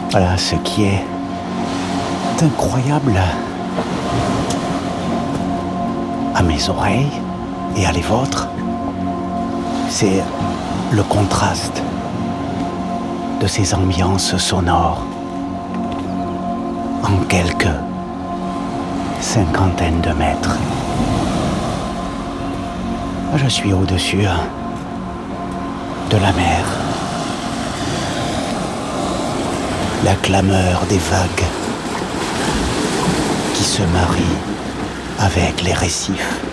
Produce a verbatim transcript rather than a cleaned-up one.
Voilà ce qui est incroyable à mes oreilles et à les vôtres, c'est le contraste de ces ambiances sonores en quelques cinquantaines de mètres. Je suis au-dessus de la mer. La clameur des vagues qui se marient avec les récifs.